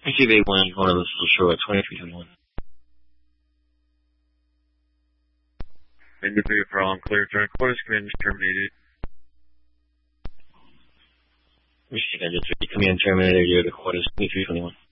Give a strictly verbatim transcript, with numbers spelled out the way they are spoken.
Receive eight one, going to the shore at twenty-three twenty-one. India three for all clear, turn quarters, command terminated. Receive India three, command terminated, you're the quarters, twenty-three twenty-one.